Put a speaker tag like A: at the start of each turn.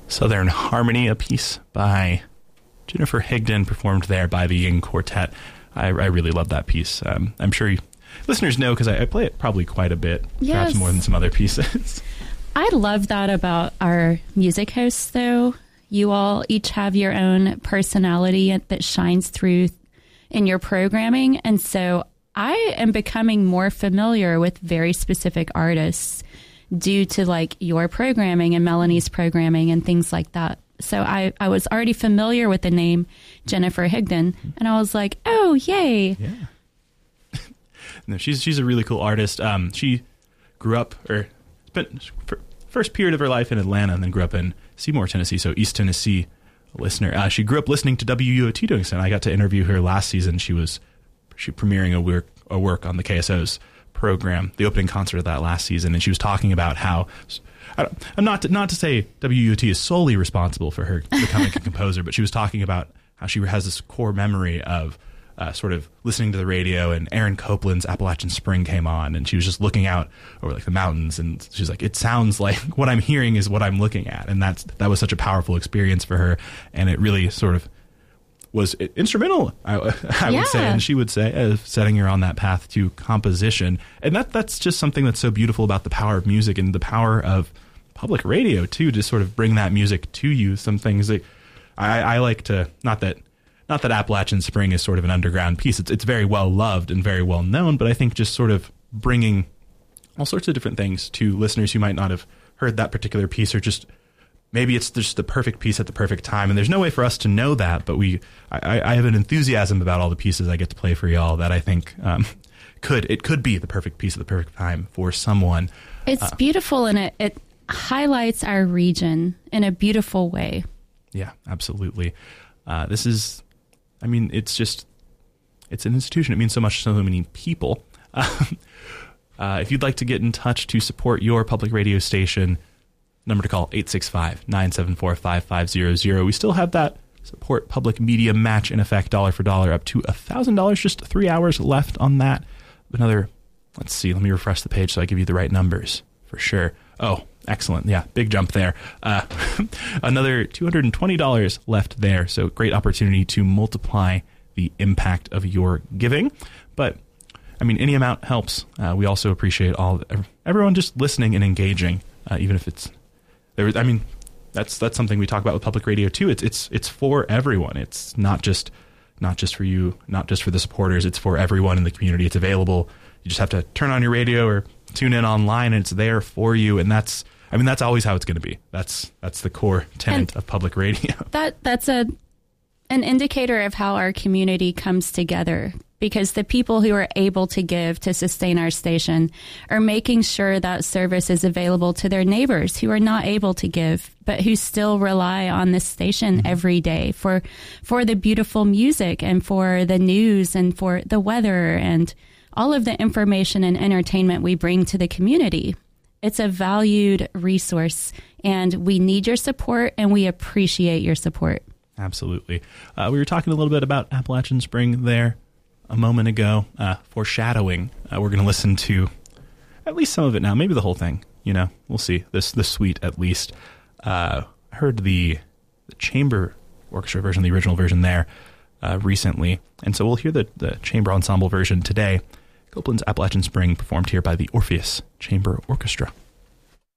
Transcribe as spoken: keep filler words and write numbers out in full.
A: Southern Harmony, a piece by Jennifer Higdon, performed there by the Ying Quartet. I, I really love that piece. Um, I'm sure you, listeners know because I, I play it probably quite a bit,
B: yes.
A: perhaps more than some other pieces.
B: I love that about our music hosts, though. You all each have your own personality that shines through in your programming. And so I am becoming more familiar with very specific artists due to like your programming and Melanie's programming and things like that. So I, I was already familiar with the name Jennifer Higdon, and I was like, oh, yay.
A: Yeah. No, she's she's a really cool artist. Um, she grew up, or spent first period of her life in Atlanta, and then grew up in Seymour, Tennessee, so East Tennessee listener. Uh, she grew up listening to W U O T doing so. I got to interview her last season. She was she premiering a work a work on the K S O's program, the opening concert of that last season, and she was talking about how I don't, I'm not to, not to say W U O T is solely responsible for her becoming a composer, but she was talking about how she has this core memory of uh, sort of listening to the radio, and Aaron Copland's Appalachian Spring came on, and she was just looking out over like the mountains, and she's like, it sounds like what I'm hearing is what I'm looking at, and that's that was such a powerful experience for her, and it really sort of was instrumental, I, I
B: yeah.
A: would say, and she would say, of setting her on that path to composition. And that that's just something that's so beautiful about the power of music and the power of public radio, too, to sort of bring that music to you. Some things that I, I like to, not that not that Appalachian Spring is sort of an underground piece. It's, it's very well loved and very well known, but I think just sort of bringing all sorts of different things to listeners who might not have heard that particular piece, or just maybe it's just the perfect piece at the perfect time. And there's no way for us to know that, but we, I, I have an enthusiasm about all the pieces I get to play for y'all that I think um, could, it could be the perfect piece at the perfect time for someone.
B: It's uh, beautiful, and it, it highlights our region in a beautiful way.
A: Yeah, absolutely. Uh, this is, I mean, it's just, it's an institution. It means so much to so many people. Uh, uh, if you'd like to get in touch to support your public radio station, number to call, eight six five, nine seven four, five five zero zero. We still have that support public media match in effect, dollar for dollar, up to one thousand dollars, just three hours left on that. Another, let's see, let me refresh the page so I give you the right numbers for sure. Oh, excellent. Yeah, big jump there. Uh, another two hundred twenty dollars left there, so great opportunity to multiply the impact of your giving. But, I mean, any amount helps. Uh, we also appreciate all everyone just listening and engaging, uh, even if it's There, I mean, that's that's something we talk about with public radio too. It's it's it's for everyone. It's not just not just for you, not just for the supporters. It's for everyone in the community. It's available. You just have to turn on your radio or tune in online, and it's there for you. And that's, I mean, that's always how it's going to be. That's that's the core tenet and of public radio.
B: That that's a an indicator of how our community comes together, because the people who are able to give to sustain our station are making sure that service is available to their neighbors who are not able to give, but who still rely on this station mm-hmm. every day for for the beautiful music and for the news and for the weather and all of the information and entertainment we bring to the community. It's a valued resource, and we need your support, and we appreciate your support.
A: Absolutely. Uh, we were talking a little bit about Appalachian Spring there a moment ago, uh, foreshadowing. Uh, we're going to listen to at least some of it now, maybe the whole thing. You know, we'll see. This the suite at least. Uh, I heard the, the chamber orchestra version, the original version there uh, recently, and so we'll hear the, the chamber ensemble version today. Copeland's Appalachian Spring, performed here by the Orpheus Chamber Orchestra.